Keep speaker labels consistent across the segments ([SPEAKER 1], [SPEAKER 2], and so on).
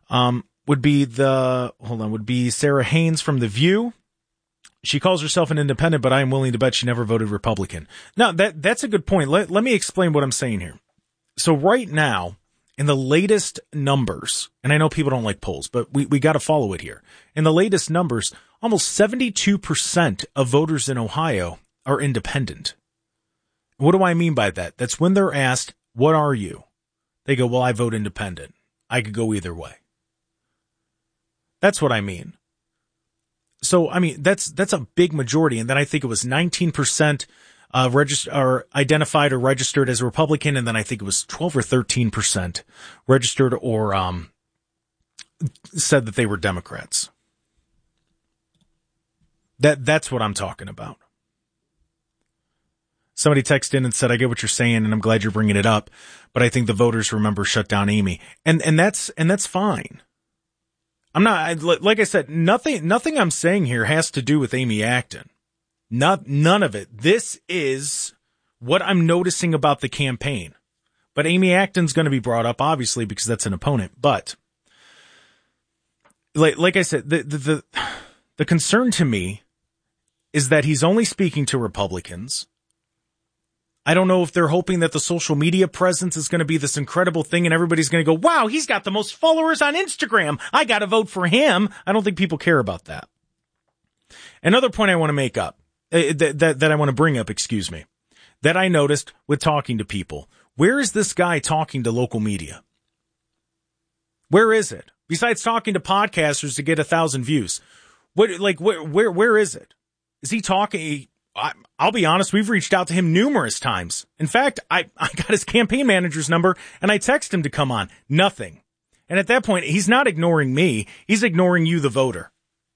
[SPEAKER 1] would be Sarah Haynes from The View. She calls herself an independent, but I am willing to bet she never voted Republican. Now, that's a good point. Let me explain what I'm saying here. So right now, in the latest numbers, and I know people don't like polls, but we got to follow it here. In the latest numbers, almost 72% of voters in Ohio are independent. What do I mean by that? That's when they're asked, what are you? They go, well, I vote independent. I could go either way. That's what I mean. So, I mean, that's a big majority. And then I think it was 19% identified or registered as a Republican. And then I think it was 12 or 13% registered or said that they were Democrats. That's what I'm talking about. Somebody texted in and said, I get what you're saying, and I'm glad you're bringing it up, but I think the voters remember shut down Amy. And that's fine. I'm not, like I said, nothing I'm saying here has to do with Amy Acton. None of it. This is what I'm noticing about the campaign. But Amy Acton's going to be brought up, obviously, because that's an opponent. But like I said, the concern to me is that he's only speaking to Republicans. I don't know if they're hoping that the social media presence is going to be this incredible thing and everybody's going to go, wow, he's got the most followers on Instagram. I got to vote for him. I don't think people care about that. Another point I want to make up, that I want to bring up, that I noticed with talking to people. Where is this guy talking to local media? Where is it? Besides talking to podcasters to get 1,000 views. Where is it? Is he talking? I'll be honest, we've reached out to him numerous times. In fact, I got his campaign manager's number and I texted him to come on. Nothing. And at that point, he's not ignoring me. He's ignoring you, the voter.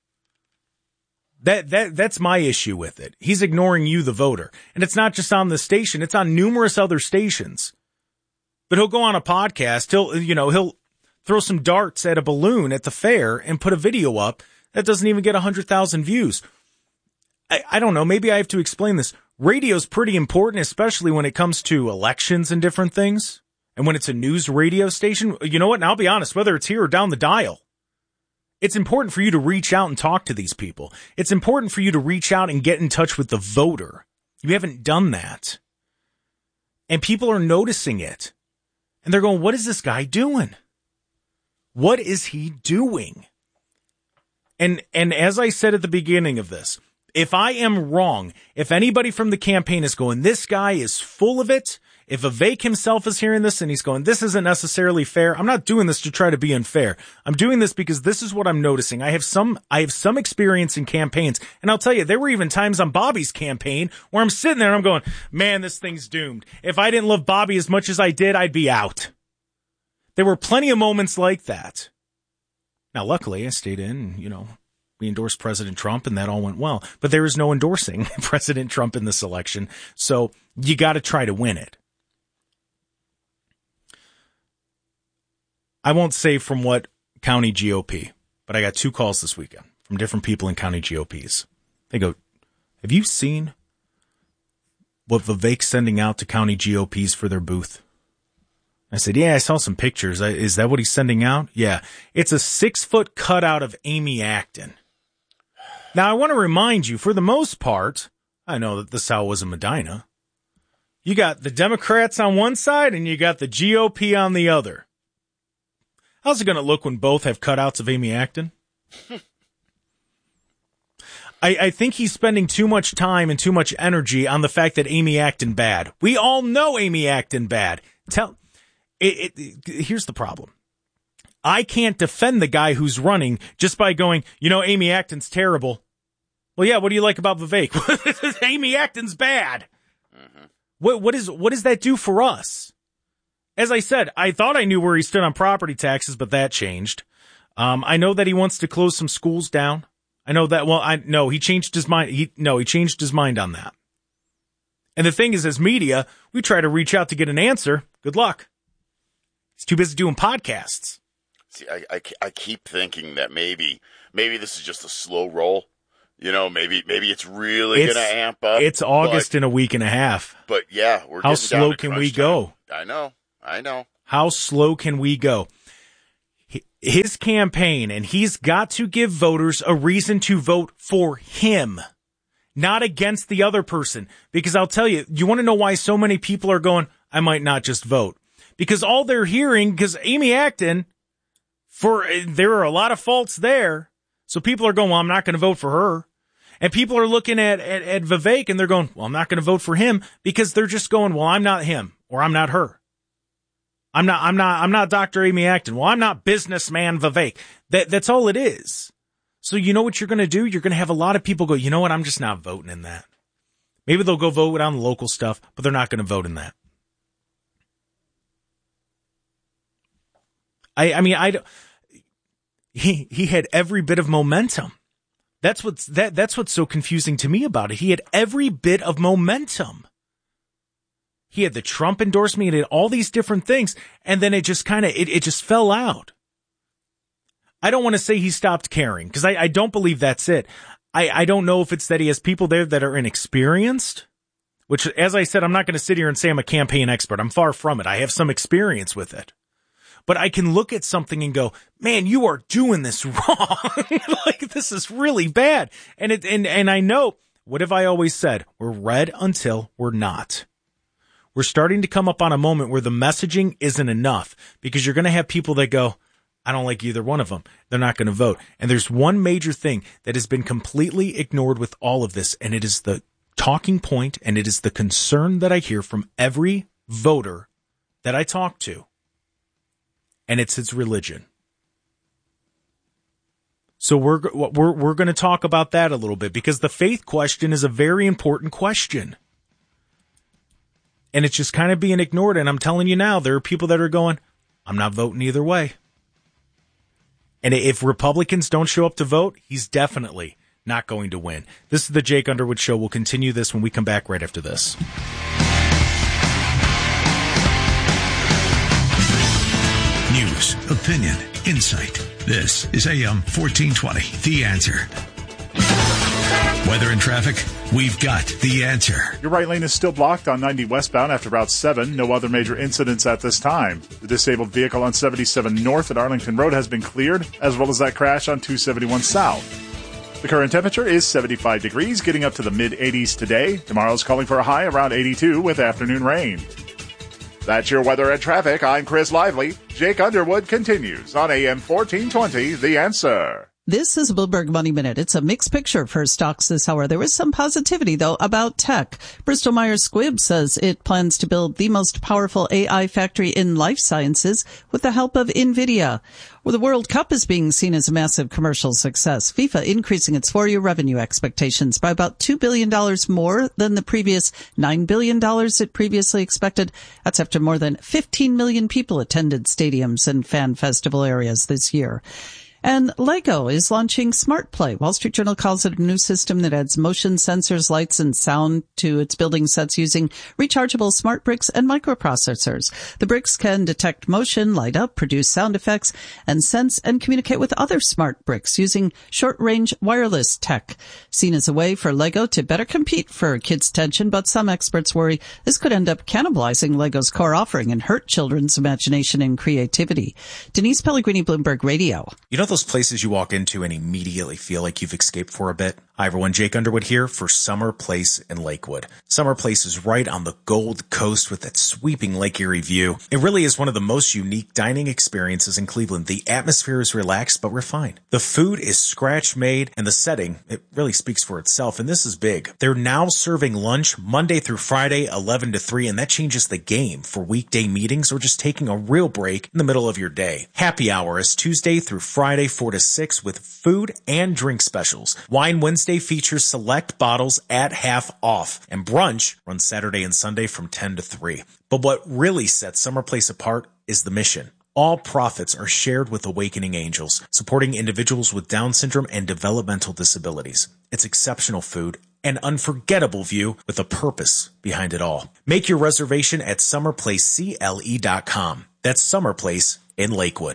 [SPEAKER 1] That's my issue with it. He's ignoring you, the voter. And it's not just on the station. It's on numerous other stations. But he'll go on a podcast. He'll throw some darts at a balloon at the fair and put a video up that doesn't even get 100,000 views. I don't know. Maybe I have to explain this. Radio's pretty important, especially when it comes to elections and different things. And when it's a news radio station, you know what? And I'll be honest, whether it's here or down the dial, it's important for you to reach out and talk to these people. It's important for you to reach out and get in touch with the voter. You haven't done that. And people are noticing it. And they're going, what is this guy doing? What is he doing? And as I said at the beginning of this, if I am wrong, if anybody from the campaign is going, this guy is full of it, if Vivek himself is hearing this and he's going, this isn't necessarily fair, I'm not doing this to try to be unfair. I'm doing this because this is what I'm noticing. I have some experience in campaigns, and I'll tell you, there were even times on Bobby's campaign where I'm sitting there and I'm going, man, this thing's doomed. If I didn't love Bobby as much as I did, I'd be out. There were plenty of moments like that. Now, luckily, I stayed in, we endorsed President Trump and that all went well. But there is no endorsing President Trump in this election. So you got to try to win it. I won't say from what county GOP, but I got 2 calls this weekend from different people in county GOPs. They go, have you seen what Vivek's sending out to county GOPs for their booth? I said, yeah, I saw some pictures. Is that what he's sending out? Yeah. It's a 6-foot cutout of Amy Acton. Now, I want to remind you, for the most part, I know that the South was in Medina. You got the Democrats on one side and you got the GOP on the other. How's it going to look when both have cutouts of Amy Acton? I think he's spending too much time and too much energy on the fact that Amy Acton bad. We all know Amy Acton bad. Here's the problem. I can't defend the guy who's running just by going, Amy Acton's terrible. Well, yeah, what do you like about Vivek? Amy Acton's bad. Mm-hmm. What does that do for us? As I said, I thought I knew where he stood on property taxes, but that changed. I know that he wants to close some schools down. I know that. He changed his mind. He changed his mind on that. And the thing is, as media, we try to reach out to get an answer. Good luck. He's too busy doing podcasts.
[SPEAKER 2] See, I keep thinking that maybe this is just a slow roll. Maybe it's really going to amp up.
[SPEAKER 1] It's August in a week and a half.
[SPEAKER 2] But yeah,
[SPEAKER 1] how slow can we go?
[SPEAKER 2] I know.
[SPEAKER 1] How slow can we go? his campaign, and he's got to give voters a reason to vote for him, not against the other person. Because I'll tell you, you want to know why so many people are going, I might not just vote? Because all they're hearing, because Amy Acton, there are a lot of faults there. So people are going, well, I'm not going to vote for her. And people are looking at Vivek and they're going, well, I'm not going to vote for him, because they're just going, well, I'm not him, or I'm not her. I'm not Dr. Amy Acton. Well, I'm not businessman Vivek. That's all it is. So you know what you're going to do? You're going to have a lot of people go, you know what? I'm just not voting in that. Maybe they'll go vote on the local stuff, but they're not going to vote in that. He had every bit of momentum. That's what's so confusing to me about it. He had every bit of momentum. He had the Trump endorsement, he had all these different things, and then it just it just fell out. I don't want to say he stopped caring, because I don't believe that's it. I don't know if it's that he has people there that are inexperienced, which, as I said, I'm not going to sit here and say I'm a campaign expert. I'm far from it. I have some experience with it. But I can look at something and go, man, you are doing this wrong. Like, this is really bad. And I know, what have I always said? We're red until we're not. We're starting to come up on a moment where the messaging isn't enough, because you're going to have people that go, I don't like either one of them. They're not going to vote. And there's one major thing that has been completely ignored with all of this, and it is the talking point, and it is the concern that I hear from every voter that I talk to. And it's religion. So we're going to talk about that a little bit, because the faith question is a very important question. And it's just kind of being ignored. And I'm telling you now, there are people that are going, I'm not voting either way. And if Republicans don't show up to vote, he's definitely not going to win. This is the Jake Underwood Show. We'll continue this when we come back right after this.
[SPEAKER 3] News, opinion, insight. This is AM 1420, The Answer. Weather and traffic, we've got the answer.
[SPEAKER 4] Your right lane is still blocked on 90 westbound after Route 7. No other major incidents at this time. The disabled vehicle on 77 north at Arlington Road has been cleared, as well as that crash on 271 south. The current temperature is 75 degrees, getting up to the mid-80s today. Tomorrow's calling for a high around 82 with afternoon rain. That's your weather and traffic. I'm Chris Lively. Jake Underwood continues on AM 1420, The Answer.
[SPEAKER 5] This is Bloomberg Money Minute. It's a mixed picture for stocks this hour. There is some positivity, though, about tech. Bristol Myers Squibb says it plans to build the most powerful AI factory in life sciences with the help of NVIDIA. Well, the World Cup is being seen as a massive commercial success. FIFA increasing its four-year revenue expectations by about $2 billion more than the previous $9 billion it previously expected. That's after more than 15 million people attended stadiums and fan festival areas this year. And Lego is launching SmartPlay. Wall Street Journal calls it a new system that adds motion sensors, lights, and sound to its building sets using rechargeable smart bricks and microprocessors. The bricks can detect motion, light up, produce sound effects, and sense and communicate with other smart bricks using short-range wireless tech. Seen as a way for Lego to better compete for kids' attention, but some experts worry this could end up cannibalizing Lego's core offering and hurt children's imagination and creativity. Denise Pellegrini, Bloomberg Radio.
[SPEAKER 6] You know those places you walk into and immediately feel like you've escaped for a bit? Hi everyone, Jake Underwood here for Summer Place in Lakewood. Summer Place is right on the Gold Coast with that sweeping Lake Erie view. It really is one of the most unique dining experiences in Cleveland. The atmosphere is relaxed but refined. The food is scratch made and the setting, it really speaks for itself, and this is big. They're now serving lunch Monday through Friday, 11 to 3, and that changes the game for weekday meetings or just taking a real break in the middle of your day. Happy hour is Tuesday through Friday, 4 to 6 with food and drink specials. Wine Wednesday features select bottles at half off, and brunch runs Saturday and Sunday from 10 to 3. But what really sets Summer Place apart is the mission. All profits are shared with Awakening Angels, supporting individuals with Down syndrome and developmental disabilities. It's exceptional food, an unforgettable view with a purpose behind it all. Make your reservation at summerplacecle.com. That's Summer Place in Lakewood.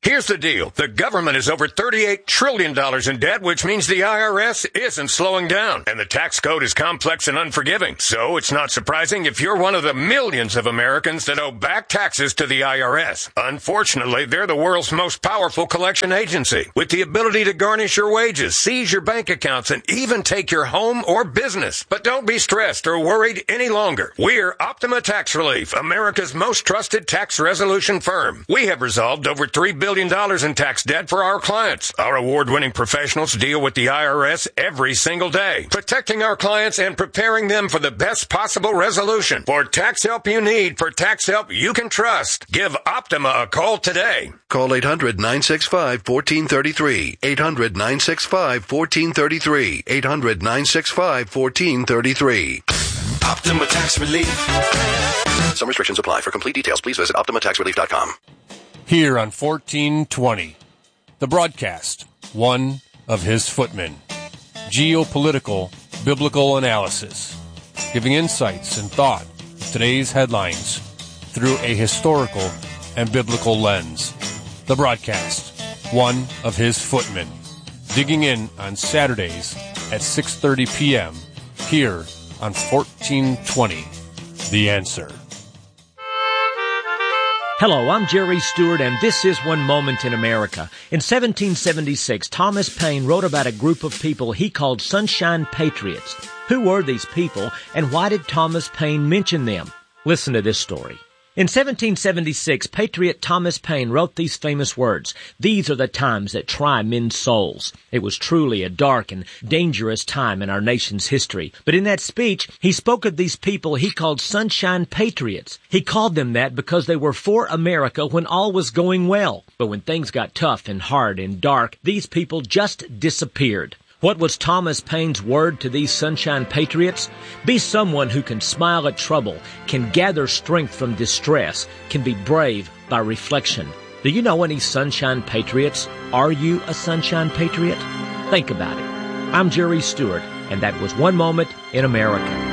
[SPEAKER 7] Here's the deal. The government is over $38 trillion in debt, which means the IRS isn't slowing down. And the tax code is complex and unforgiving. So it's not surprising if you're one of the millions of Americans that owe back taxes to the IRS. Unfortunately, they're the world's most powerful collection agency, with the ability to garnish your wages, seize your bank accounts, and even take your home or business. But don't be stressed or worried any longer. We're Optima Tax Relief, America's most trusted tax resolution firm. We have resolved over $3 billion in tax debt for our clients. Our award-winning professionals deal with the IRS every single day, protecting our clients and preparing them for the best possible resolution. For tax help you need, for tax help you can trust, give Optima a call today.
[SPEAKER 8] Call 800-965-1433. 800-965-1433. 800-965-1433.
[SPEAKER 9] Optima Tax Relief.
[SPEAKER 8] Some restrictions apply. For complete details, please visit OptimaTaxRelief.com.
[SPEAKER 10] Here on 1420, the broadcast, one of his footmen. Geopolitical, biblical analysis, giving insights and thought to today's headlines through a historical and biblical lens. The broadcast, one of his footmen, digging in on Saturdays at 6:30 p.m. here on 1420, The Answer.
[SPEAKER 11] Hello, I'm Jerry Stewart, and this is One Moment in America. In 1776, Thomas Paine wrote about a group of people he called Sunshine Patriots. Who were these people, and why did Thomas Paine mention them? Listen to this story. In 1776, Patriot Thomas Paine wrote these famous words, "These are the times that try men's souls." It was truly a dark and dangerous time in our nation's history. But in that speech, he spoke of these people he called Sunshine Patriots. He called them that because they were for America when all was going well. But when things got tough and hard and dark, these people just disappeared. What was Thomas Paine's word to these Sunshine Patriots? Be someone who can smile at trouble, can gather strength from distress, can be brave by reflection. Do you know any Sunshine Patriots? Are you a Sunshine Patriot? Think about it. I'm Jerry Stewart, and that was One Moment in America.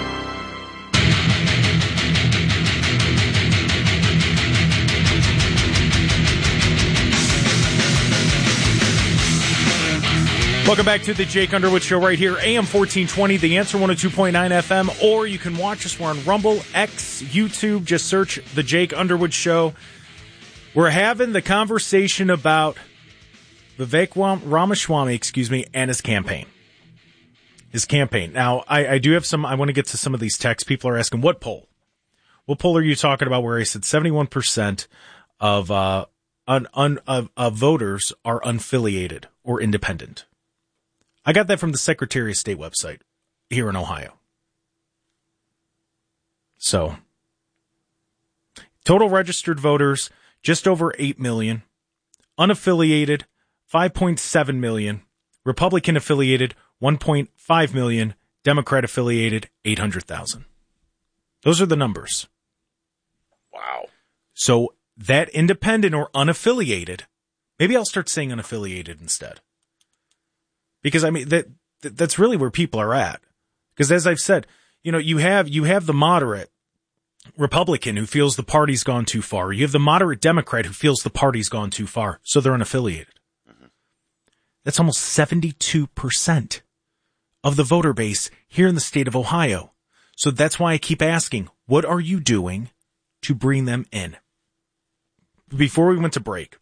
[SPEAKER 1] Welcome back to the Jake Underwood Show right here, AM 1420, The Answer 102.9 FM, or you can watch us. We're on Rumble, X, YouTube. Just search the Jake Underwood Show. We're having the conversation about Vivek Ramaswamy, and his campaign. Now, I do have some, I want to get to some of these texts. People are asking, what poll? What poll are you talking about where I said 71% of voters are unaffiliated or independent? I got that from the Secretary of State website here in Ohio. So, total registered voters, just over 8 million. Unaffiliated, 5.7 million. Republican affiliated, 1.5 million. Democrat affiliated, 800,000. Those are the numbers.
[SPEAKER 2] Wow.
[SPEAKER 1] So, that independent or unaffiliated, maybe I'll start saying unaffiliated instead. Because, I mean, that's really where people are at. Because as I've said, you know, you have the moderate Republican who feels the party's gone too far. You have the moderate Democrat who feels the party's gone too far, so they're unaffiliated. Mm-hmm. That's almost 72% of the voter base here in the state of Ohio. So that's why I keep asking, what are you doing to bring them in? Before we went to break,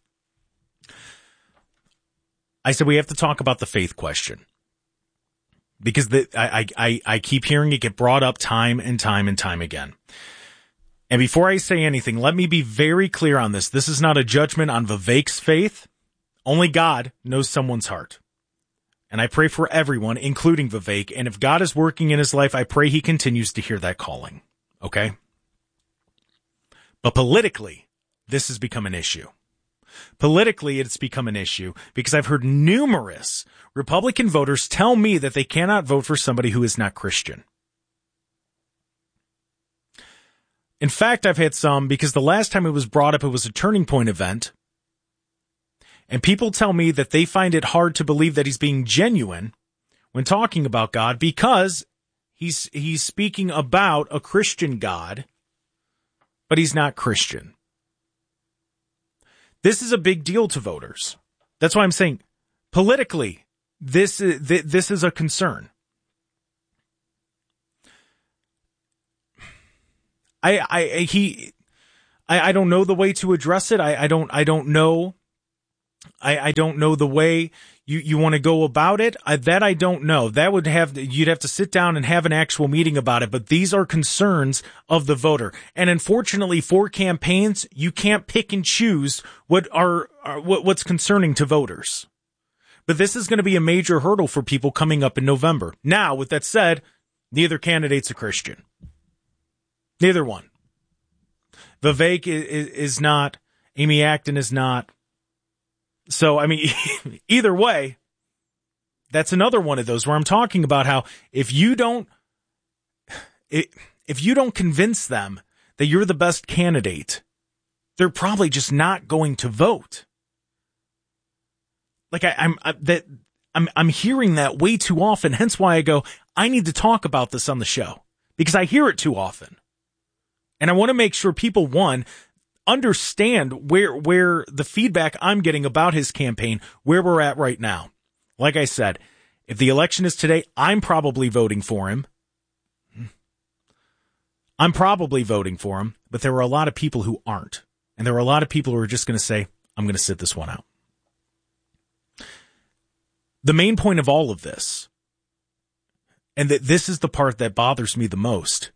[SPEAKER 1] I said we have to talk about the faith question because I keep hearing it get brought up time and time and time again. And before I say anything, let me be very clear on this. This is not a judgment on Vivek's faith. Only God knows someone's heart. And I pray for everyone, including Vivek. And if God is working in his life, I pray he continues to hear that calling. Okay? But politically, this has become an issue. Politically, it's become an issue because I've heard numerous Republican voters tell me that they cannot vote for somebody who is not Christian. In fact, I've had some because the last time it was brought up, it was a Turning Point event. And people tell me that they find it hard to believe that he's being genuine when talking about God because he's speaking about a Christian God, but he's not Christian. This is a big deal to voters. That's why I'm saying politically, this is a concern. I don't know the way to address it. I don't know. I don't know the way you want to go about it. That I don't know. You'd have to sit down and have an actual meeting about it. But these are concerns of the voter. And unfortunately for campaigns, you can't pick and choose what's concerning to voters. But this is going to be a major hurdle for people coming up in November. Now, with that said, neither candidate's a Christian. Neither one. Vivek is not. Amy Acton is not. So, I mean, either way, that's another one of those where I'm talking about how if you don't convince them that you're the best candidate, they're probably just not going to vote. Like I'm hearing that way too often. Hence why I go, I need to talk about this on the show because I hear it too often. And I want to make sure people, one, understand where the feedback I'm getting about his campaign, where we're at right now. Like I said, if the election is today, I'm probably voting for him. But there are a lot of people who aren't. And there are a lot of people who are just going to say, I'm going to sit this one out. The main point of all of this, and that this is the part that bothers me the most,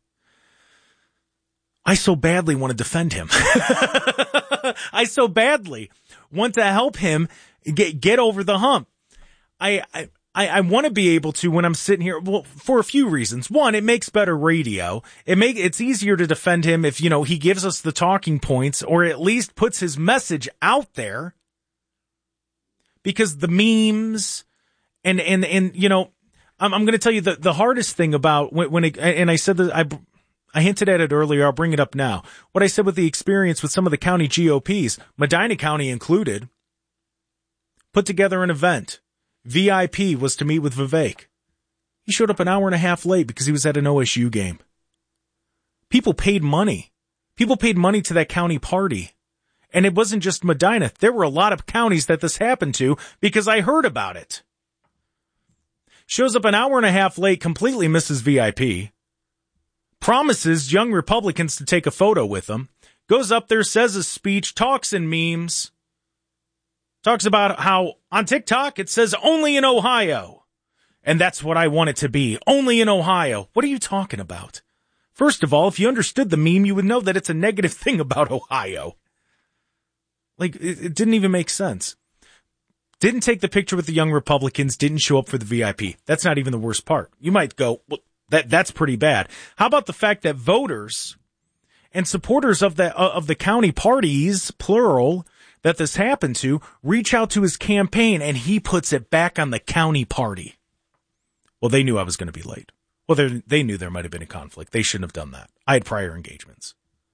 [SPEAKER 1] I so badly want to defend him. I so badly want to help him get over the hump. I want to be able to when I'm sitting here, well, for a few reasons. One, it makes better radio. It's easier to defend him if, he gives us the talking points or at least puts his message out there. Because the memes and I'm going to tell you the hardest thing about and I said that I hinted at it earlier. I'll bring it up now. What I said with the experience with some of the county GOPs, Medina County included, put together an event. VIP was to meet with Vivek. He showed up an hour and a half late because he was at an OSU game. People paid money. People paid money to that county party. And it wasn't just Medina. There were a lot of counties that this happened to because I heard about it. Shows up an hour and a half late, completely misses VIP. Promises young Republicans to take a photo with him, goes up there, says a speech, talks in memes, talks about how on TikTok it says only in Ohio. And that's what I want it to be, only in Ohio. What are you talking about? First of all, if you understood the meme, you would know that it's a negative thing about Ohio. Like, it didn't even make sense. Didn't take the picture with the young Republicans, didn't show up for the VIP. That's not even the worst part. You might go, well, that's pretty bad. How about the fact that voters and supporters of the county parties, plural, that this happened to, reach out to his campaign and he puts it back on the county party? Well, they knew I was going to be late. Well, they knew there might have been a conflict. They shouldn't have done that. I had prior engagements.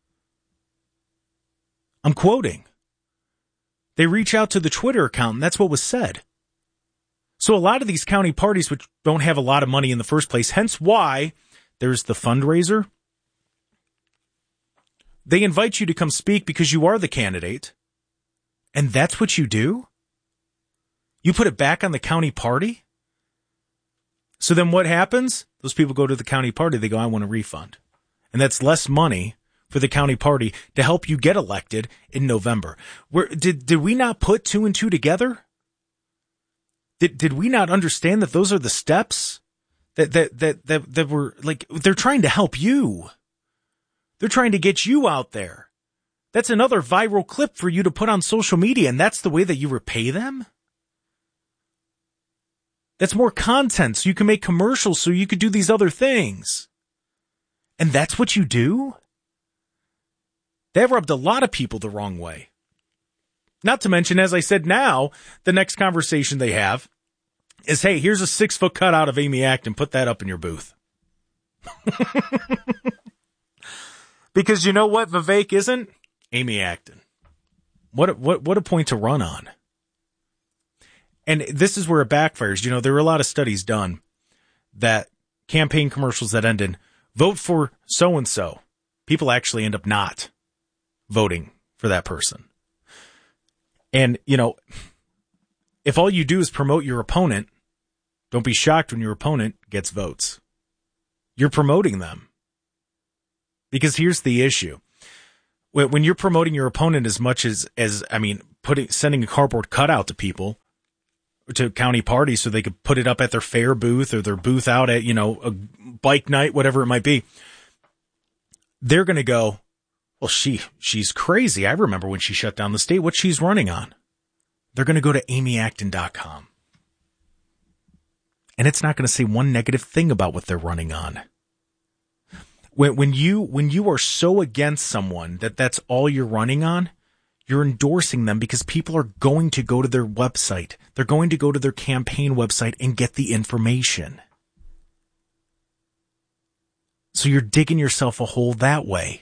[SPEAKER 1] I'm quoting. They reach out to the Twitter account, and that's what was said. So a lot of these county parties, which don't have a lot of money in the first place, hence why there's the fundraiser. They invite you to come speak because you are the candidate. And that's what you do? You put it back on the county party? So then what happens? Those people go to the county party. They go, I want a refund. And that's less money for the county party to help you get elected in November. Did we not put two and two together? Did we not understand that those are the steps that were like, they're trying to help you. They're trying to get you out there. That's another viral clip for you to put on social media, and that's the way that you repay them? That's more content so you can make commercials so you could do these other things. And that's what you do? That rubbed a lot of people the wrong way. Not to mention, as I said, now, the next conversation they have is, hey, here's a 6-foot cutout of Amy Acton. Put that up in your booth. Because you know what Vivek isn't? Amy Acton. What a point to run on. And this is where it backfires. You know, there were a lot of studies done that campaign commercials that end in, vote for so-and-so. People actually end up not voting for that person. And, if all you do is promote your opponent, don't be shocked when your opponent gets votes. You're promoting them. Because here's the issue. When you're promoting your opponent as much as sending a cardboard cutout to people, to county parties so they could put it up at their fair booth or their booth out at, a bike night, whatever it might be, they're going to go, well, she's crazy. I remember when she shut down the state, what she's running on. They're going to go to amyacton.com. And it's not going to say one negative thing about what they're running on. When you are so against someone that's all you're running on, you're endorsing them because people are going to go to their website. They're going to go to their campaign website and get the information. So you're digging yourself a hole that way.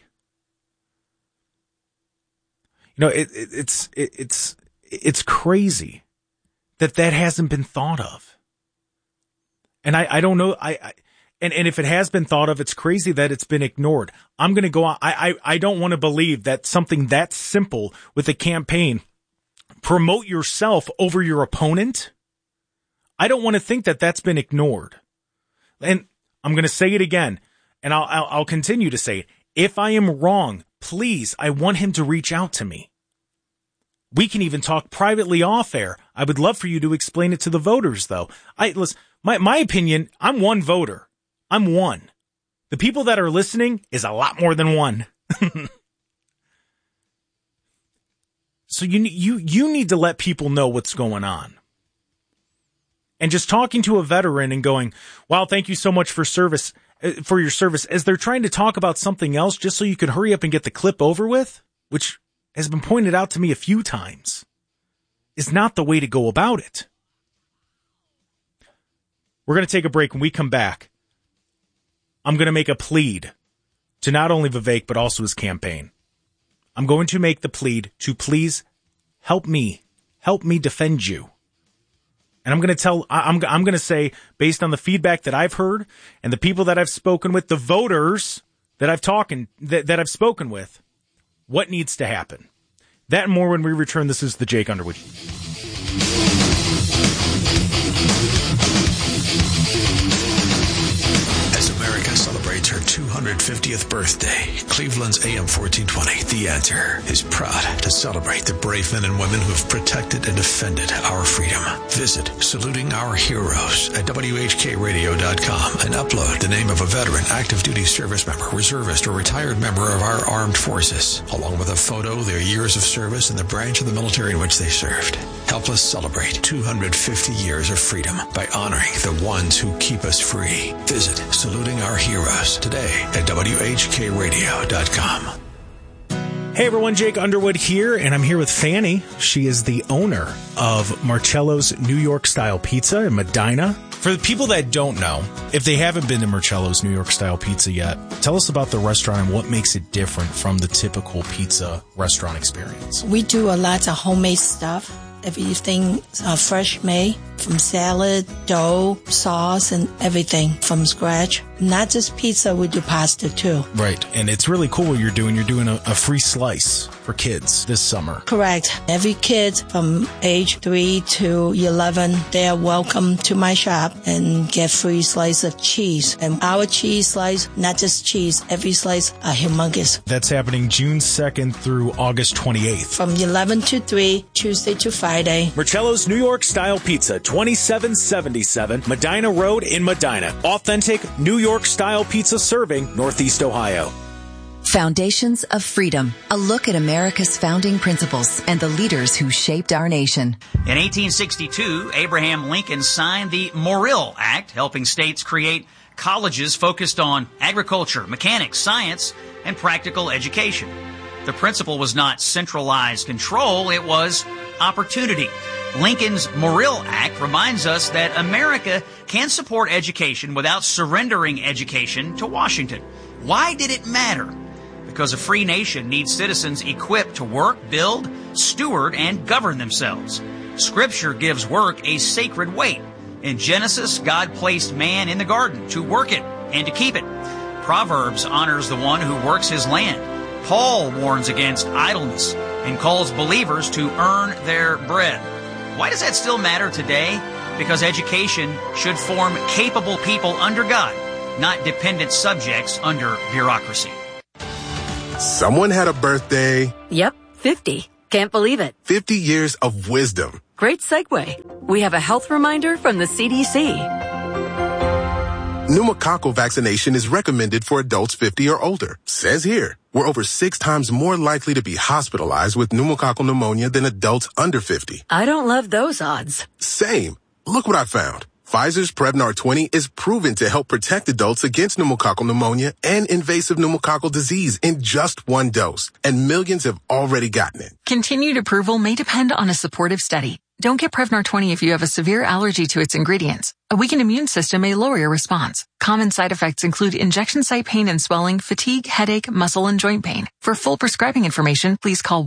[SPEAKER 1] It's crazy that hasn't been thought of. And I don't know. And if it has been thought of, it's crazy that it's been ignored. I'm going to go on. I don't want to believe that something that simple with a campaign, promote yourself over your opponent. I don't want to think that that's been ignored. And I'm going to say it again, and I'll continue to say it. If I am wrong, please, I want him to reach out to me. We can even talk privately off air. I would love for you to explain it to the voters, though. Listen, my opinion, I'm one voter. I'm one. The people that are listening is a lot more than one. So you need to let people know what's going on. And just talking to a veteran and going, wow, thank you so much for your service, as they're trying to talk about something else just so you can hurry up and get the clip over with, which has been pointed out to me a few times, is not the way to go about it. We're going to take a break. When we come back, I'm going to make a plead to not only Vivek, but also his campaign. I'm going to make the plead to please help me defend you. And I'm going to say, based on the feedback that I've heard and the people that I've spoken with, the voters that I've spoken with, what needs to happen. That and more when we return. This is the Jake Underwood.
[SPEAKER 3] Celebrates her 250th birthday. Cleveland's AM 1420, The Answer, is proud to celebrate the brave men and women who have protected and defended our freedom. Visit Saluting Our Heroes at WHKRadio.com and upload the name of a veteran, active duty service member, reservist, or retired member of our armed forces, along with a photo, their years of service, and the branch of the military in which they served. Help us celebrate 250 years of freedom by honoring the ones who keep us free. Visit Saluting Our Heroes today at WHKRadio.com.
[SPEAKER 1] Hey everyone, Jake Underwood here, and I'm here with Fanny. She is the owner of Marcello's New York Style Pizza in Medina. For the people that don't know, if they haven't been to Marcello's New York Style Pizza yet, tell us about the restaurant and what makes it different from the typical pizza restaurant experience.
[SPEAKER 9] We do a lot of homemade stuff. Everything fresh made, from salad, dough, sauce, and everything from scratch. Not just pizza, we do pasta too.
[SPEAKER 1] Right, and it's really cool what you're doing. You're doing a free slice for kids this summer.
[SPEAKER 9] Correct. Every kid from age 3 to 11, they are welcome to my shop and get free slice of cheese. And our cheese slice, not just cheese, every slice are humongous.
[SPEAKER 1] That's happening June 2nd through August 28th.
[SPEAKER 9] From 11 to 3, Tuesday to Friday.
[SPEAKER 1] Marcello's New York Style Pizza, 2777 Medina Road in Medina. Authentic New York Style pizza serving Northeast Ohio.
[SPEAKER 12] Foundations of Freedom, a look at America's founding principles and the leaders who shaped our nation.
[SPEAKER 13] In 1862, Abraham Lincoln signed the Morrill Act, helping states create colleges focused on agriculture, mechanics, science, and practical education. The principle was not centralized control, it was opportunity. Lincoln's Morrill Act reminds us that America can support education without surrendering education to Washington. Why did it matter? Because a free nation needs citizens equipped to work, build, steward, and govern themselves. Scripture gives work a sacred weight. In Genesis, God placed man in the garden to work it and to keep it. Proverbs honors the one who works his land. Paul warns against idleness. and calls believers to earn their bread. Why does that still matter today? Because education should form capable people under God, not dependent subjects under bureaucracy.
[SPEAKER 14] Someone had a birthday.
[SPEAKER 15] Yep, 50. Can't believe it.
[SPEAKER 14] 50 years of wisdom.
[SPEAKER 15] Great segue. We have a health reminder from the CDC.
[SPEAKER 14] Pneumococcal vaccination is recommended for adults 50 or older. Says here, we're over 6 times more likely to be hospitalized with pneumococcal pneumonia than adults under 50.
[SPEAKER 15] I don't love those odds.
[SPEAKER 14] Same. Look what I found. Pfizer's Prevnar 20 is proven to help protect adults against pneumococcal pneumonia and invasive pneumococcal disease in just 1 dose, and millions have already gotten it.
[SPEAKER 16] Continued approval may depend on a supportive study. Don't get Prevnar 20 if you have a severe allergy to its ingredients. A weakened immune system may lower your response. Common side effects include injection site pain and swelling, fatigue, headache, muscle, and joint pain. For full prescribing information, please call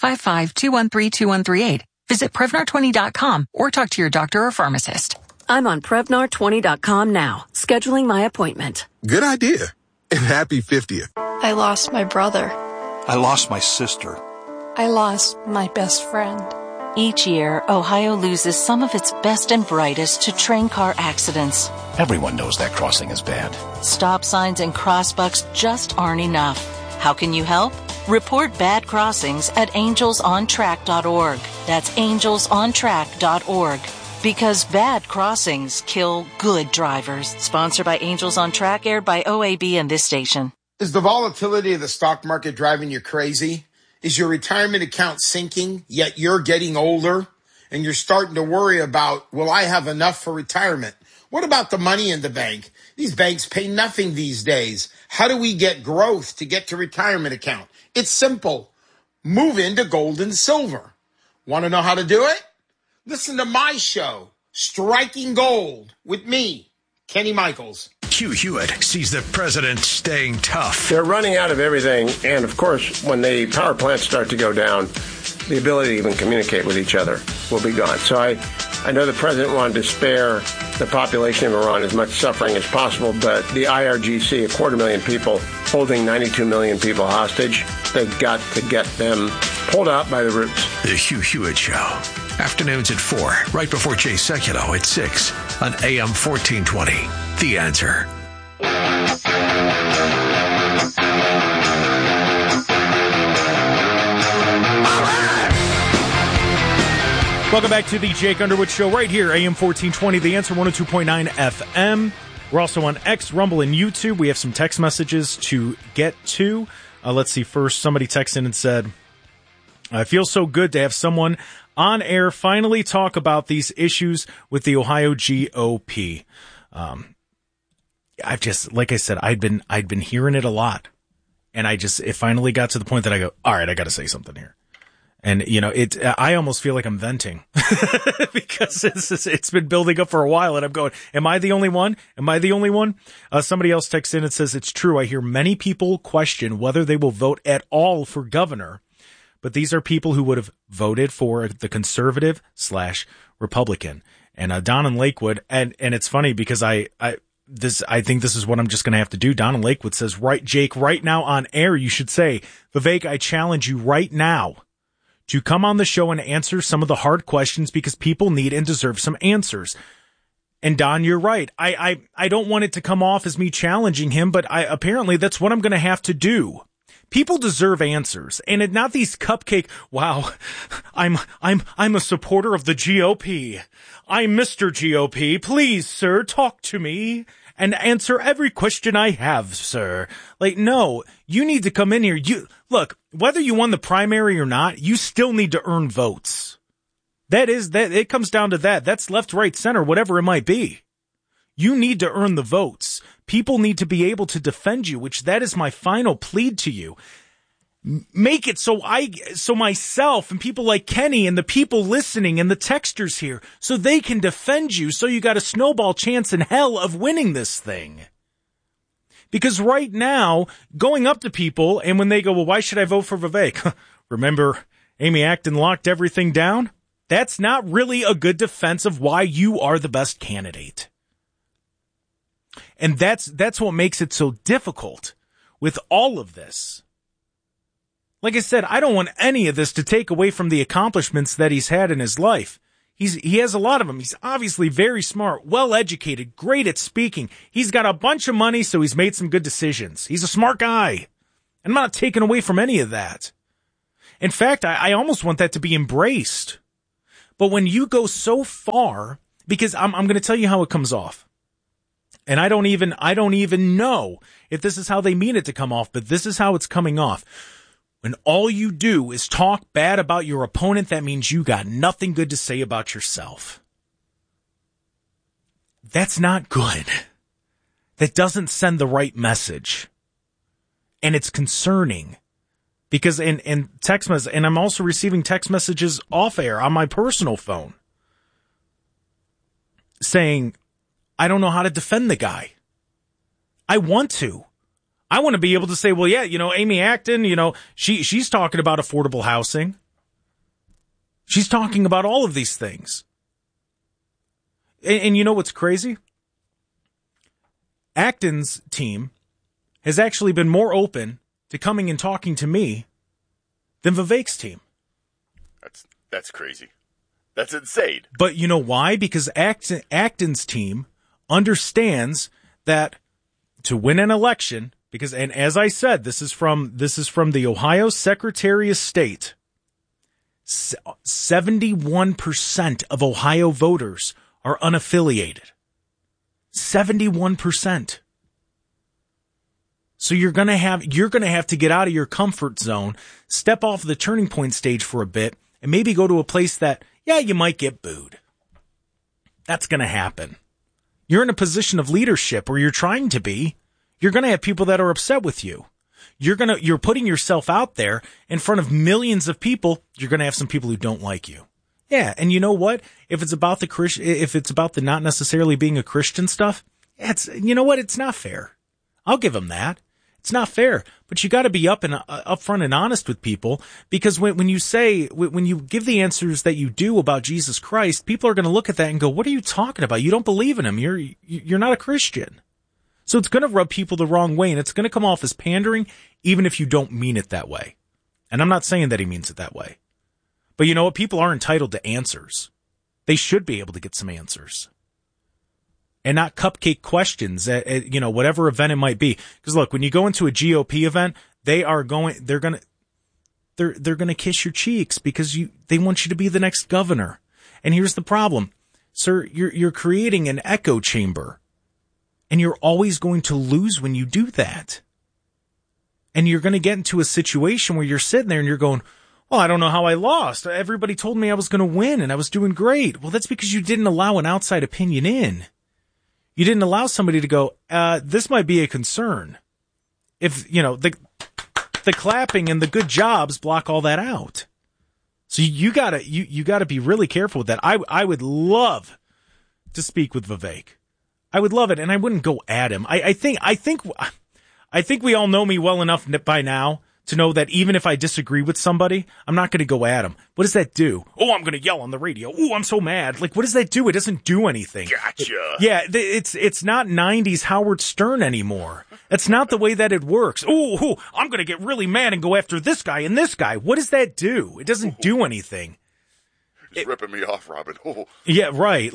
[SPEAKER 16] 1-855-213-2138. Visit Prevnar20.com or talk to your doctor or pharmacist.
[SPEAKER 15] I'm on Prevnar20.com now, scheduling my appointment.
[SPEAKER 14] Good idea. And happy 50th.
[SPEAKER 17] I lost my brother.
[SPEAKER 18] I lost my sister.
[SPEAKER 17] I lost my best friend.
[SPEAKER 19] Each year, Ohio loses some of its best and brightest to train car accidents.
[SPEAKER 18] Everyone knows that crossing is bad.
[SPEAKER 19] Stop signs and crossbucks just aren't enough. How can you help? Report bad crossings at angelsontrack.org. That's angelsontrack.org. Because bad crossings kill good drivers. Sponsored by Angels on Track, aired by OAB and this station.
[SPEAKER 20] Is the volatility of the stock market driving you crazy? Is your retirement account sinking, yet you're getting older and you're starting to worry about, will I have enough for retirement? What about the money in the bank? These banks pay nothing these days. How do we get growth to get to retirement account? It's simple. Move into gold and silver. Want to know how to do it? Listen to my show, Striking Gold, with me, Kenny Michaels.
[SPEAKER 3] Hugh Hewitt sees the president staying tough.
[SPEAKER 21] They're running out of everything, and of course, when the power plants start to go down, the ability to even communicate with each other will be gone. So I know the president wanted to spare the population of Iran as much suffering as possible, but the IRGC, 250,000 people, holding 92 million people hostage, they've got to get them pulled out by the roots.
[SPEAKER 3] The Hugh Hewitt Show. Afternoons at 4, right before Jay Sekulow at 6 on AM 1420. The Answer.
[SPEAKER 1] Welcome back to the Jake Underwood Show right here, AM 1420, The Answer, 102.9 FM. We're also on X, Rumble, and YouTube. We have some text messages to get to. Let's see. First, somebody texted in and said, I feel so good to have someone on air finally talk about these issues with the Ohio GOP. I've just, like I said, I'd been hearing it a lot, and it finally got to the point that I go, all right, I got to say something here. And, I almost feel like I'm venting because it's been building up for a while, and I'm going, am I the only one? Am I the only one? Somebody else texts in and says, it's true. I hear many people question whether they will vote at all for governor, but these are people who would have voted for the conservative/Republican. And Don in Lakewood, and it's funny because I think this is what I'm just going to have to do. Don in Lakewood says, right, Jake, right now on air, you should say, Vivek, I challenge you right now to come on the show and answer some of the hard questions because people need and deserve some answers. And Don, you're right. I don't want it to come off as me challenging him, but apparently that's what I'm going to have to do. People deserve answers, and not these cupcake. Wow, I'm a supporter of the GOP. I'm Mr. GOP. Please, sir, talk to me and answer every question I have, sir. Like, no, you need to come in here. Look, whether you won the primary or not, you still need to earn votes. It comes down to that. That's left, right, center, whatever it might be. You need to earn the votes. People need to be able to defend you, which that is my final plea to you. Make it so myself and people like Kenny and the people listening and the texters here, so they can defend you, so you got a snowball chance in hell of winning this thing. Because right now, going up to people, and when they go, well, why should I vote for Vivek? Remember, Amy Acton locked everything down? That's not really a good defense of why you are the best candidate. And that's what makes it so difficult with all of this. Like I said, I don't want any of this to take away from the accomplishments that he's had in his life. He has a lot of them. He's obviously very smart, well-educated, great at speaking. He's got a bunch of money, so he's made some good decisions. He's a smart guy. I'm not taking away from any of that. In fact, I almost want that to be embraced. But when you go so far, because I'm going to tell you how it comes off. And I don't even know if this is how they mean it to come off, but this is how it's coming off. When all you do is talk bad about your opponent, that means you got nothing good to say about yourself. That's not good. That doesn't send the right message. And it's concerning. Because in text messages, and I'm also receiving text messages off air on my personal phone saying, I don't know how to defend the guy. I want to. I want to be able to say, well, yeah, Amy Acton, she's talking about affordable housing. She's talking about all of these things. And you know what's crazy? Acton's team has actually been more open to coming and talking to me than Vivek's team.
[SPEAKER 2] That's crazy. That's insane.
[SPEAKER 1] But you know why? Because Acton's team understands that to win an election, and as I said, this is from the Ohio Secretary of State. 71% of Ohio voters are unaffiliated. 71%. So you're going to have to get out of your comfort zone, step off the turning point stage for a bit, and maybe go to a place that, yeah, you might get booed. That's going to happen. You're in a position of leadership, or you're trying to be. You're going to have people that are upset with you. You're putting yourself out there in front of millions of people. You're going to have some people who don't like you. Yeah. And you know what? If it's about the not necessarily being a Christian stuff, you know what? It's not fair. I'll give them that. It's not fair, but you got to be upfront and honest with people, because when you give the answers that you do about Jesus Christ, people are going to look at that and go, what are you talking about? You don't believe in him. You're not a Christian. So it's going to rub people the wrong way, and it's going to come off as pandering, even if you don't mean it that way. And I'm not saying that he means it that way. But you know what? People are entitled to answers. They should be able to get some answers. And not cupcake questions at whatever event it might be. Because look, when you go into a GOP event, they're gonna kiss your cheeks because they want you to be the next governor. And here's the problem, sir, you're creating an echo chamber, and you're always going to lose when you do that. And you're going to get into a situation where you're sitting there and you're going, well, I don't know how I lost. Everybody told me I was going to win and I was doing great. Well, that's because you didn't allow an outside opinion in. You didn't allow somebody to go, this might be a concern. If, the clapping and the good jobs block all that out. So you gotta be really careful with that. I would love to speak with Vivek. I would love it. And I wouldn't go at him. I think we all know me well enough by now to know that even if I disagree with somebody, I'm not going to go at him. What does that do? Oh, I'm going to yell on the radio. Oh, I'm so mad. Like, what does that do? It doesn't do anything.
[SPEAKER 2] Gotcha.
[SPEAKER 1] It's not 90s Howard Stern anymore. That's not the way that it works. Oh, I'm going to get really mad and go after this guy and this guy. What does that do? It doesn't do anything.
[SPEAKER 2] It's ripping me off, Robin. Oh.
[SPEAKER 1] Yeah, right.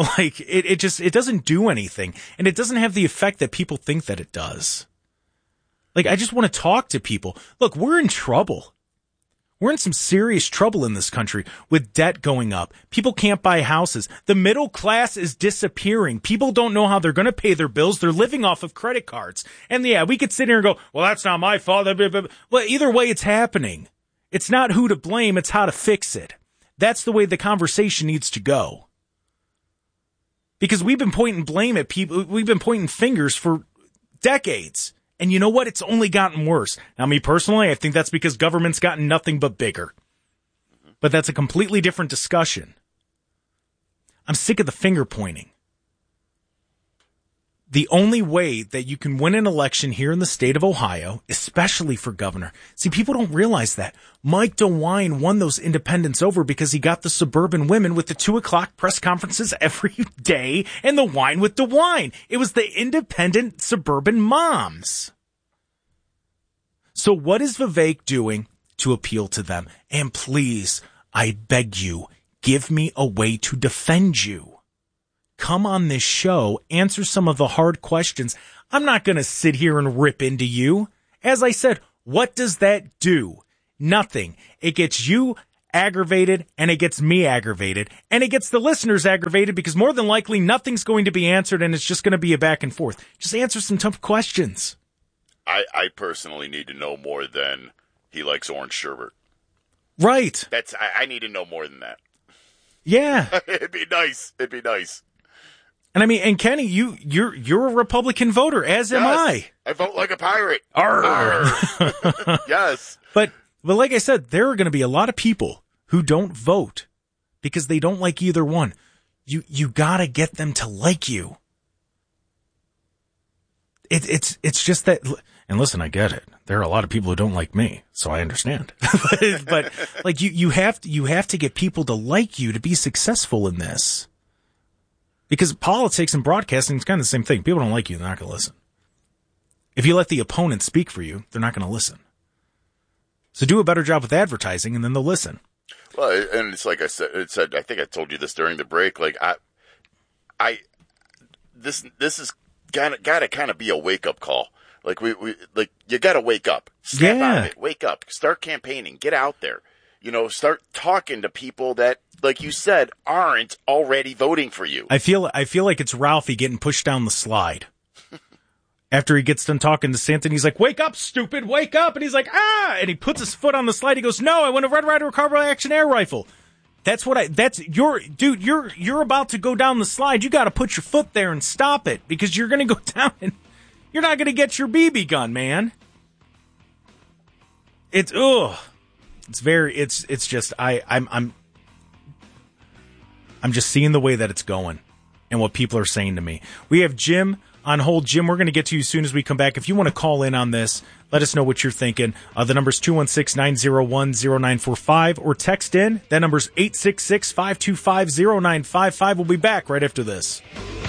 [SPEAKER 1] It doesn't do anything. And it doesn't have the effect that people think that it does. I just want to talk to people. Look, we're in trouble. We're in some serious trouble in this country with debt going up. People can't buy houses. The middle class is disappearing. People don't know how they're going to pay their bills. They're living off of credit cards. And yeah, we could sit here and go, well, that's not my fault. Well, either way, it's happening. It's not who to blame. It's how to fix it. That's the way the conversation needs to go. Because we've been pointing blame at people. We've been pointing fingers for decades. And you know what? It's only gotten worse. Now, me personally, I think that's because government's gotten nothing but bigger. But that's a completely different discussion. I'm sick of the finger pointing. The only way that you can win an election here in the state of Ohio, especially for governor, see, people don't realize that. Mike DeWine won those independents over because he got the suburban women with the 2:00 press conferences every day and the wine with DeWine. It was the independent suburban moms. So what is Vivek doing to appeal to them. And please, I beg you, give me a way to defend you. Come on this show, answer some of the hard questions. I'm not going to sit here and rip into you. As I said, what does that do? Nothing. It gets you aggravated, and it gets me aggravated, and it gets the listeners aggravated because more than likely nothing's going to be answered, and it's just going to be a back and forth. Just answer some tough questions.
[SPEAKER 2] I personally need to know more than he likes orange sherbet.
[SPEAKER 1] Right.
[SPEAKER 2] I need to know more than that.
[SPEAKER 1] Yeah.
[SPEAKER 2] It'd be nice.
[SPEAKER 1] And I mean, and Kenny, you're a Republican voter, as am I.
[SPEAKER 2] I vote like a pirate.
[SPEAKER 1] Arr.
[SPEAKER 2] Yes.
[SPEAKER 1] But like I said, there are going to be a lot of people who don't vote because they don't like either one. You got to get them to like you. It's just that, and listen, I get it. There are a lot of people who don't like me, so I understand. but like you have to get people to like you to be successful in this. Because politics and broadcasting is kind of the same thing. People don't like you, they're not going to listen. If you let the opponent speak for you, they're not going to listen. So do a better job with advertising, and then they'll listen.
[SPEAKER 2] Well, and it's like I said, I think I told you this during the break. Like this is got to kind of be a wake up call. Like we you got to wake up, snap out of it, wake up, start campaigning, get out there. Start talking to people that, like you said, aren't already voting for you.
[SPEAKER 1] I feel like it's Ralphie getting pushed down the slide. After he gets done talking to Santa, and he's like, "Wake up, stupid, wake up!" And he's like, "Ah!" And he puts his foot on the slide. He goes, "No, I want a Red Ryder Carbo Action Air Rifle." You're about to go down the slide. You got to put your foot there and stop it because you're going to go down and you're not going to get your BB gun, man. It's just I'm just seeing the way that it's going and what people are saying to me. We have Jim on hold. Jim, we're going to get to you as soon as we come back. If you want to call in on this, let us know what you're thinking. The number's 216-901-0945 or text in. That number's 866-525-0955. We'll be back right after this.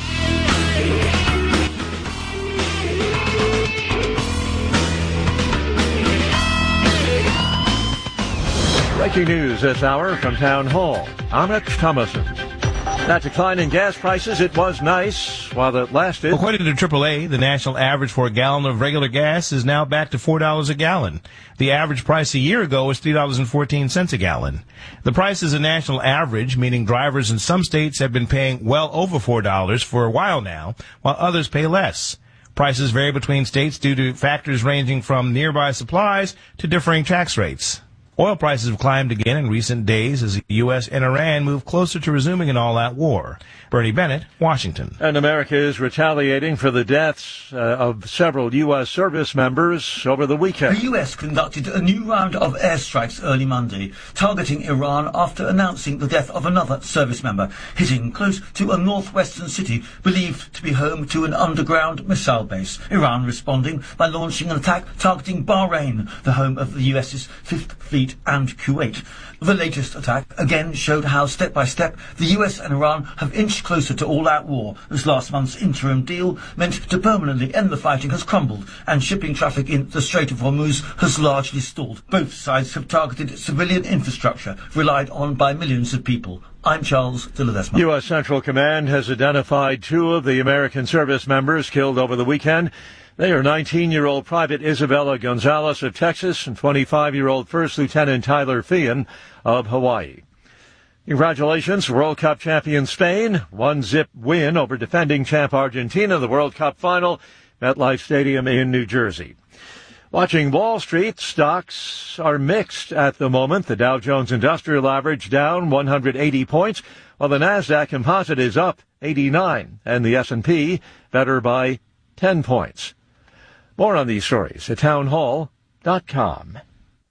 [SPEAKER 4] Breaking news this hour from Town Hall. I'm Rich Thomason. That decline in gas prices, it was nice while it lasted.
[SPEAKER 22] According to AAA, the national average for a gallon of regular gas is now back to $4 a gallon. The average price a year ago was $3.14 a gallon. The price is a national average, meaning drivers in some states have been paying well over $4 for a while now, while others pay less. Prices vary between states due to factors ranging from nearby supplies to differing tax rates. Oil prices have climbed again in recent days as the U.S. and Iran move closer to resuming an all-out war. Bernie Bennett, Washington.
[SPEAKER 4] And America is retaliating for the deaths of several U.S. service members over the weekend.
[SPEAKER 23] The U.S. conducted a new round of airstrikes early Monday, targeting Iran after announcing the death of another service member, hitting close to a northwestern city believed to be home to an underground missile base. Iran responding by launching an attack targeting Bahrain, the home of the U.S.'s Fifth Fleet and Kuwait. The latest attack again showed how step by step the US and Iran have inched closer to all-out war as last month's interim deal meant to permanently end the fighting has crumbled and shipping traffic in the Strait of Hormuz has largely stalled. Both sides have targeted civilian infrastructure relied on by millions of people. I'm Charles de Ledesma.
[SPEAKER 4] U.S. Central Command has identified two of the American service members killed over the weekend. They are 19-year-old Private Isabella Gonzalez of Texas and 25-year-old First Lieutenant Tyler Feehan of Hawaii. Congratulations, World Cup champion Spain. 1-0 win over defending champ Argentina, the World Cup final, MetLife Stadium in New Jersey. Watching Wall Street, stocks are mixed at the moment. The Dow Jones Industrial Average down 180 points, while the NASDAQ Composite is up 89, and the S&P better by 10 points. More on these stories at townhall.com.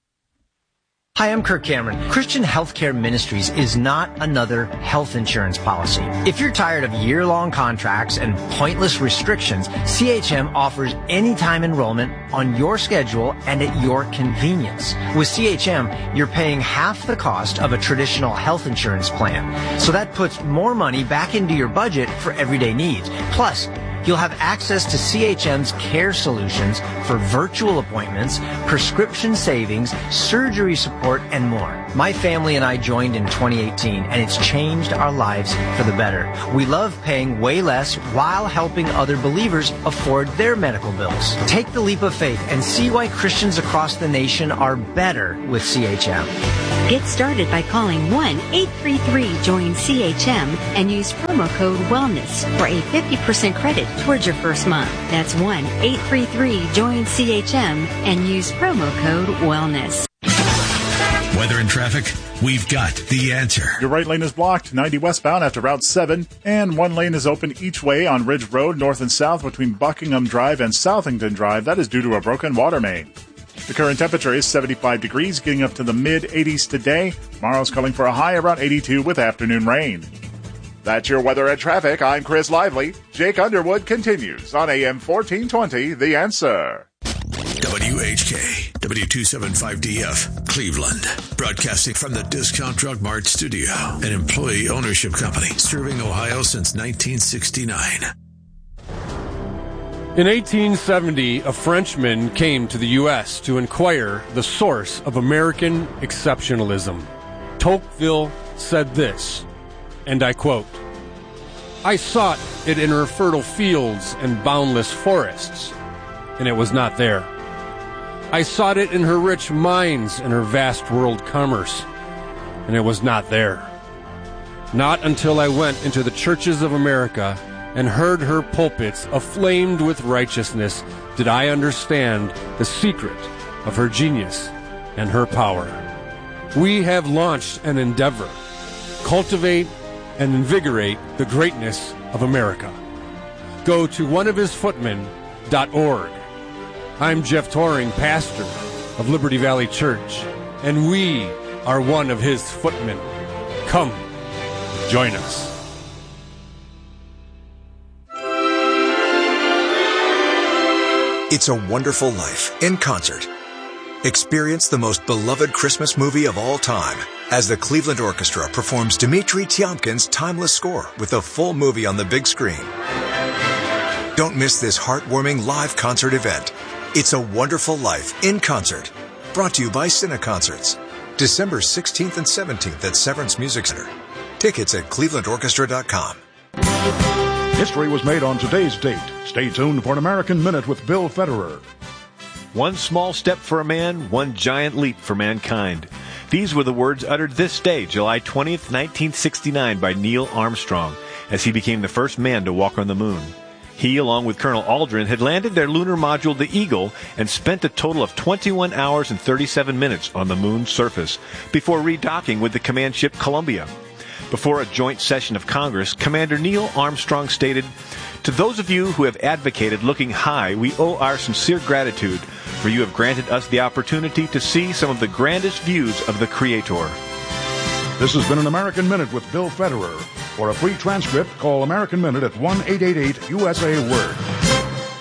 [SPEAKER 11] Hi, I'm Kirk Cameron. Christian Healthcare Ministries is not another health insurance policy. If you're tired of year-long contracts and pointless restrictions, CHM offers anytime enrollment on your schedule and at your convenience. With CHM, you're paying half the cost of a traditional health insurance plan. So that puts more money back into your budget for everyday needs. Plus,
[SPEAKER 5] You'll have access to CHM's care solutions for virtual appointments, prescription savings, surgery support, and more. My family and I joined in 2018, and it's changed our lives for the better. We love paying way less while helping other believers afford their medical bills. Take the leap of faith and see why Christians across the nation are better with CHM.
[SPEAKER 6] Get started by calling 1-833-JOIN-CHM and use promo code WELLNESS for a 50% credit towards your first month. That's 1-833-JOIN-CHM and use promo code WELLNESS.
[SPEAKER 3] Weather and traffic, we've got the answer.
[SPEAKER 7] Your right lane is blocked, 90 westbound after Route 7, and one lane is open each way on Ridge Road, north and south between Buckingham Drive and Southington Drive. That is due to a broken water main. The current temperature is 75 degrees, getting up to the mid-80s today. Tomorrow's calling for a high around 82 with afternoon rain. That's your weather and traffic. I'm Chris Lively. Jake Underwood continues on AM 1420, The Answer.
[SPEAKER 3] WHK, W275DF, Cleveland. Broadcasting from the Discount Drug Mart studio, an employee ownership company serving Ohio since 1969.
[SPEAKER 10] In 1870, a Frenchman came to the U.S. to inquire the source of American exceptionalism. Tocqueville said this, and I quote, "I sought it in her fertile fields and boundless forests, and it was not there. I sought it in her rich mines and her vast world commerce, and it was not there. Not until I went into the churches of America and heard her pulpits aflamed with righteousness did I understand the secret of her genius and her power. We have launched an endeavor, cultivate and invigorate the greatness of America. Go to oneofhisfootmen.org. I'm Jeff Toring, pastor of Liberty Valley Church, and we are one of his footmen. Come, join us."
[SPEAKER 24] It's a Wonderful Life in concert. Experience the most beloved Christmas movie of all time as the Cleveland Orchestra performs Dmitri Tiomkin's timeless score with a full movie on the big screen. Don't miss this heartwarming live concert event. It's a Wonderful Life in concert. Brought to you by Cineconcerts. December 16th and 17th at Severance Music Center. Tickets at clevelandorchestra.com.
[SPEAKER 25] History was made on today's date. Stay tuned for an American Minute with Bill Federer.
[SPEAKER 26] One small step for a man, one giant leap for mankind. These were the words uttered this day, July 20th, 1969, by Neil Armstrong, as he became the first man to walk on the moon. He, along with Colonel Aldrin, had landed their lunar module, the Eagle, and spent a total of 21 hours and 37 minutes on the moon's surface before redocking with the command ship Columbia. Before a joint session of Congress, Commander Neil Armstrong stated, "To those of you who have advocated looking high, we owe our sincere gratitude, for you have granted us the opportunity to see some of the grandest views of the Creator."
[SPEAKER 25] This has been an American Minute with Bill Federer. For a free transcript, call American Minute at 1-888-USA-WORD.